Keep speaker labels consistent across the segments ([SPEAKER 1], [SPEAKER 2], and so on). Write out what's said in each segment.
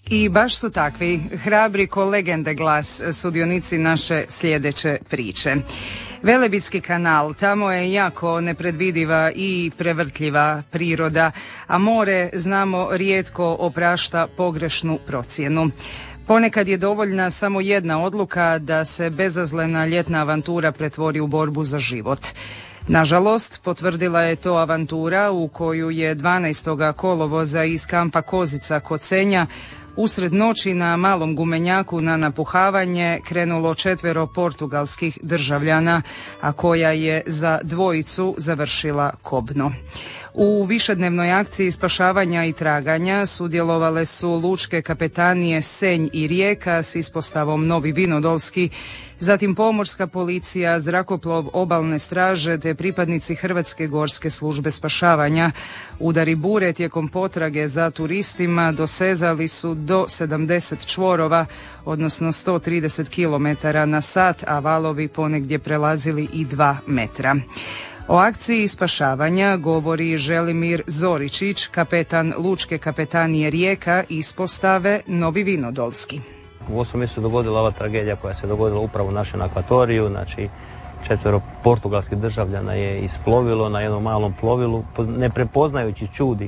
[SPEAKER 1] I baš su takvi, hrabri ko legende glas, sudionici naše sljedeće priče. Velebitski kanal, tamo je jako nepredvidiva i prevrtljiva priroda, a more, znamo, rijetko oprašta pogrešnu procjenu. Ponekad je dovoljna samo jedna odluka da se bezazlena ljetna avantura pretvori u borbu za život. Nažalost, potvrdila je to avantura u koju je 12. kolovoza iz kampa Kozica kod Senja usred noći na malom gumenjaku na napuhavanje krenulo 4 portugalskih državljana, a koja je za dvojicu završila kobno. U višednevnoj akciji spašavanja i traganja sudjelovale su lučke kapetanije Senj i Rijeka s ispostavom Novi Vinodolski, zatim pomorska policija, zrakoplov obalne straže te pripadnici Hrvatske gorske službe spašavanja. Udari bure tijekom potrage za turistima dosezali su do 70 čvorova, odnosno 130 km na sat, a valovi ponegdje prelazili i 2 metra. O akciji spašavanja govori Želimir Zoričić, kapetan lučke kapetanije Rijeka ispostave Novi Vinodolski.
[SPEAKER 2] U 8. mjesecu dogodila ova tragedija koja se dogodila upravo u našem akvatoriju, znači 4 portugalskih državljana je isplovilo na jednom malom plovilu, ne prepoznajući čud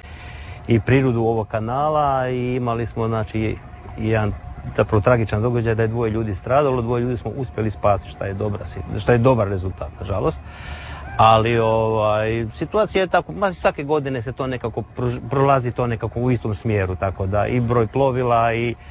[SPEAKER 2] i prirodu ovog kanala, i imali smo znači jedan zapravo tragičan događaj da je 2 ljudi stradalo, 2 ljudi smo uspjeli spasiti, što je dobar rezultat, nažalost. Ali situacija je tako, svake godine se to nekako prolazi to nekako u istom smjeru, tako da i broj plovila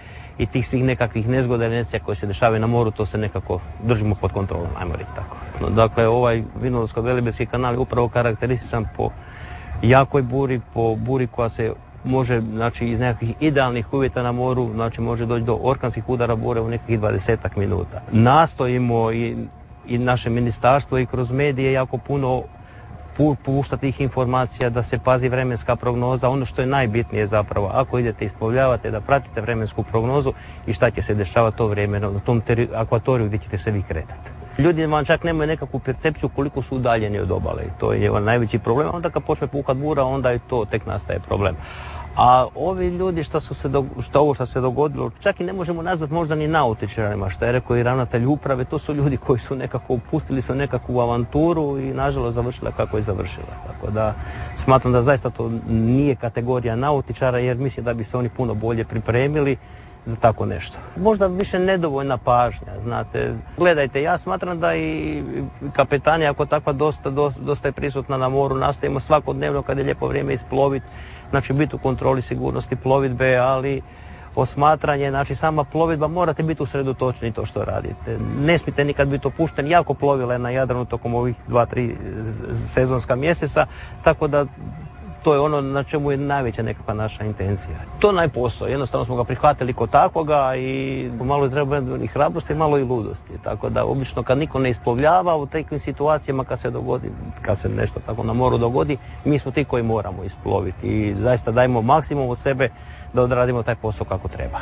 [SPEAKER 2] i tih svih nekakvih nezgoda ili nesreća koje se dešavaju na moru, to se nekako držimo pod kontrolom, ajmo reći tako. No, dakle, ovaj Vinodolsko-Velebitski kanal je upravo karakterističan po jakoj buri, po buri koja se može, znači, iz nekakvih idealnih uvjeta na moru, znači može doći do orkanskih udara bure u nekakvih 20 minuta. Nastojimo i naše ministarstvo i kroz medije jako puno pušta tih informacija da se pazi vremenska prognoza. Ono što je najbitnije zapravo, ako idete isplovljavate, da pratite vremensku prognozu i šta će se dešavati to vrijeme na tom akvatoriju gdje ćete se vi kretati. Ljudi vam čak nemaju nekakvu percepciju koliko su udaljeni od obale. To je najveći problem. Onda kad počne puhat bura, onda je to tek nastaje problem. A ovi ljudi što se dogodilo, čak i ne možemo nazvati možda ni nautičarima, što je rekao i ravnatelj uprave, to su ljudi koji su nekako upustili se u nekakvu avanturu i nažalost završila kako je završila. Tako da smatram da zaista to nije kategorija nautičara, jer mislim da bi se oni puno bolje pripremili za tako nešto. Možda više nedovoljna pažnja, znate. Gledajte, ja smatram da i kapetanija ako takva dosta je prisutna na moru, nastojimo svakodnevno kad je lijepo vrijeme isploviti, znači biti u kontroli sigurnosti plovidbe, ali osmatranje, znači sama plovidba, morate biti usredotočeni to što radite. Ne smijete nikad biti opušteni, jako plovila je na Jadranu tokom ovih 2-3 sezonska mjeseca, tako da to je ono na čemu je najveća nekakva naša intencija. To je posao, jednostavno smo ga prihvatili kod takvoga i malo treba i hrabrosti, malo i ludosti. Tako da obično kad niko ne isplovljava u takvim situacijama kad se nešto tako na moru dogodi, mi smo ti koji moramo isploviti i zaista dajemo maksimum od sebe da odradimo taj posao kako treba.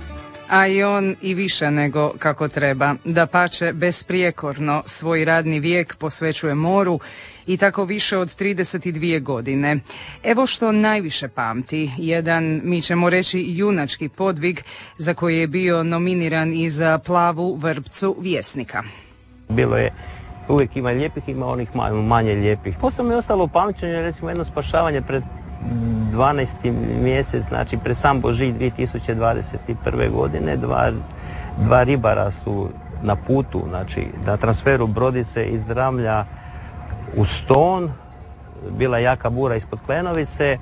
[SPEAKER 1] A i on i više nego kako treba. Dapače, besprijekorno svoj radni vijek posvećuje moru i tako više od 32 godine. Evo što najviše pamti, jedan, mi ćemo reći, junački podvig za koji je bio nominiran i za plavu vrpcu Vjesnika.
[SPEAKER 2] Bilo je, uvijek ima lijepih, ima onih manje lijepih. Posebno je ostalo u pamćenju, recimo jedno spašavanje pred 12. mjesec, znači pred sam Božić 2021. godine, dva ribara su na putu, znači na transferu brodice iz Dramlja u Ston, bila jaka bura ispod Klenovice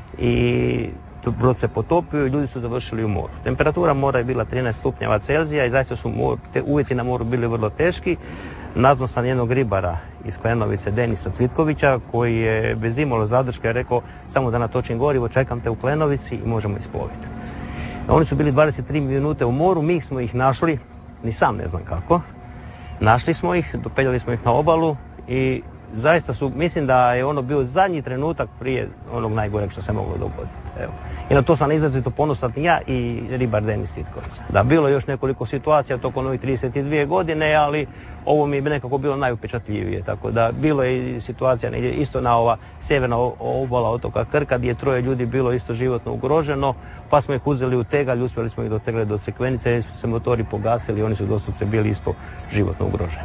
[SPEAKER 2] i brod se potopio i ljudi su završili u moru. Temperatura mora je bila 13 stupnjeva Celzija i zaista su uvjeti na moru bili vrlo teški. Nazvao sam jednog ribara iz Klenovice, Denisa Cvitkovića, koji je bez imalo zadrške rekao samo da natočim gorivo, čekam te u Klenovici i možemo isploviti. Oni su bili 23 minute u moru, mi smo ih našli, ni sam ne znam kako. Našli smo ih, dopeljali smo ih na obalu i zaista mislim da je ono bio zadnji trenutak prije onog najgoreg što se moglo dogoditi. Evo. I na to sam izrazito ponosan ja i ribar Denis Itković. Da, bilo je još nekoliko situacija tokom ovih 32 godine, ali ovo mi je nekako bilo najupečatljivije. Tako da bilo je i situacija negdje isto na ova sjeverna obala otoka Krka gdje je 3 ljudi bilo isto životno ugroženo, pa smo ih uzeli u tegalj, uspjeli smo ih dotegliti do Crikvenice jer su se motori pogasili i oni su doslovce bili isto životno ugroženi.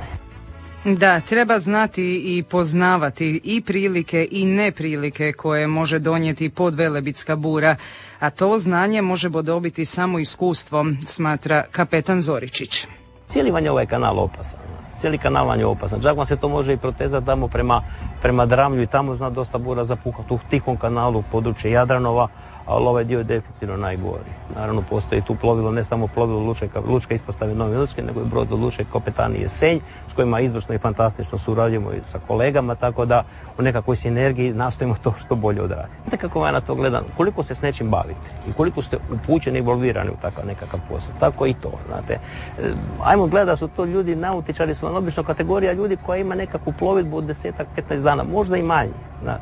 [SPEAKER 1] Da, treba znati i poznavati i prilike i neprilike koje može donijeti podvelebitska bura, a to znanje možemo dobiti samo iskustvom, smatra kapetan Zoričić.
[SPEAKER 2] Cijeli vam je ovaj kanal opasan. Cijeli kanal vam je opasan. Čak vam se to može i protezati tamo prema Dramlju i tamo zna dosta bura zapuhati u Tihom kanalu, područje Jadranova, ali ovaj dio je definitivno najgori. Naravno, postoji tu plovilo, ne samo plovilo lučke ispostave Novi Lučke, nego i brod od lučke kapetanije Senj, s kojima izvrsno i fantastično surađujemo i sa kolegama, tako da u nekakvoj sinergiji nastojimo to što bolje odraditi. Znate kako ja na to gledam, koliko se s nečim bavite i koliko ste upućeni i involvirani u takav nekakav posao, tako i to, znate. Ajmo gledati da su to ljudi, nautičari su vam obično kategorija ljudi koja ima nekakvu plovidbu od 10-15 dana, možda i manje, znate.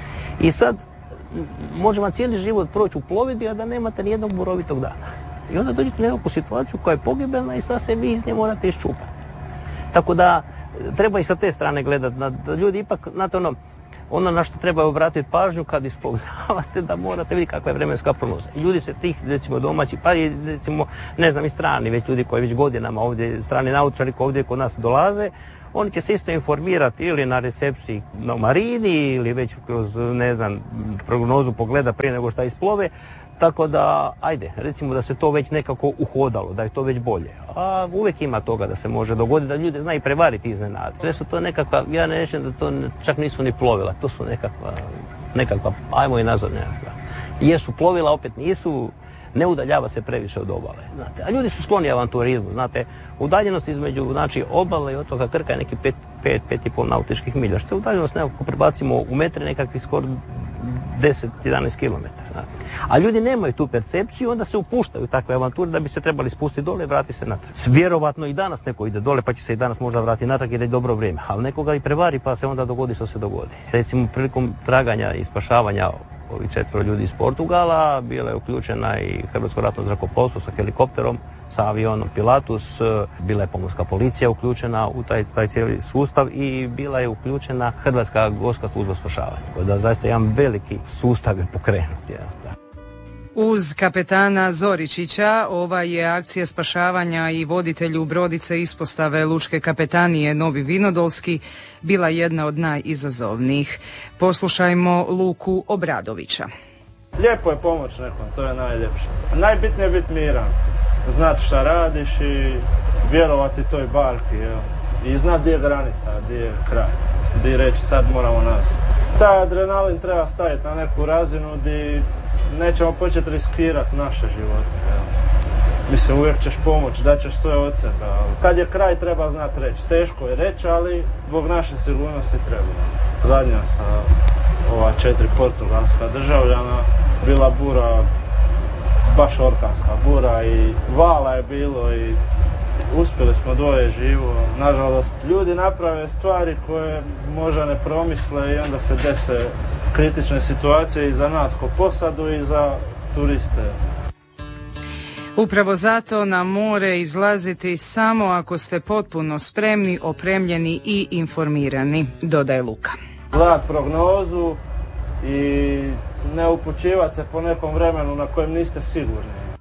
[SPEAKER 2] I sad, može vam cijeli život proći u plovidbi, a da nemate nijednog borovitog dana. I onda dođete u nekakvu situaciju koja je pogibelna i sad se vi iz nje morate iščupati. Tako da treba i sa te strane gledati. Da ljudi ipak, znate ono na što treba obratiti pažnju kad isplovljavate, da morate vidjeti kakva je vremenska prognoza. Ljudi se tih, recimo domaći, pa i recimo, ne znam, i strani, već ljudi koji već godinama ovdje, strani nautičari koji ovdje kod nas dolaze, oni će se isto informirati ili na recepciji na marini ili već kroz, ne znam, prognozu pogleda prije nego što isplove. Tako da, ajde, recimo da se to već nekako uhodalo, da je to već bolje. A uvijek ima toga da se može dogoditi, da ljude zna i prevariti iznenada. Sve su to nekakva, ja ne rečem da to čak nisu ni plovila, to su nekakva, ajmo i nazvat nekakva. Jesu plovila, opet nisu, ne udaljava se previše od obale. Znate. A ljudi su skloni avanturizmu, znate, udaljenost između obale i otoka Krka je neki 5,5 nautičkih milja, što je udaljenost nekako prebacimo u metre nekakvih skoro 10-11 km. Znate. A ljudi nemaju tu percepciju, onda se upuštaju u takve avanture da bi se trebali spustiti dole i vratiti se natrag. Vjerovatno i danas neko ide dole pa će se i danas možda vratiti natrag jer je dobro vrijeme, ali nekoga i prevari pa se onda dogodi što se dogodi. Recimo prilikom traganja i spašavanja ovih 4 ljudi iz Portugala, bila je uključena i Hrvatsko ratno zrakoplovstvo sa helikopterom, sa avionom Pilatus, bila je pomorska policija uključena u taj cijeli sustav i bila je uključena Hrvatska gorska služba spašavanja. Da zaista jedan veliki sustav je pokrenut.
[SPEAKER 1] Uz kapetana Zoričića ova je akcija spašavanja i voditelju brodice ispostave lučke kapetanije Novi Vinodolski bila jedna od najizazovnijih. Poslušajmo Luku Obradovića.
[SPEAKER 3] Lijepo je pomoć nekom, to je najljepše. Najbitnije je biti miran, znati šta radiš i vjerovati toj barki, i znati gdje je granica, gdje je kraj, gdje reći sad moramo nazad. Taj adrenalin treba staviti na neku razinu gdje nećemo početi riskirati naše živote. Mislim, uvijek ćeš pomoći, daćeš sve od sebe. Kad je kraj treba znati reći. Teško je reći, ali zbog naše sigurnosti treba. Zadnja sa ova 4 portugalska državljana bila bura, baš orkanska bura i vala je bilo i uspjeli smo 2 živo. Nažalost, ljudi naprave stvari koje možda ne promisle i onda se dese kritične situacije i za nas ko posadu i za turiste.
[SPEAKER 1] Upravo zato na more izlaziti samo ako ste potpuno spremni, opremljeni i informirani, dodaje Luka.
[SPEAKER 3] Gledat prognozu i ne upućivati se po nekom vremenu na kojem niste sigurni.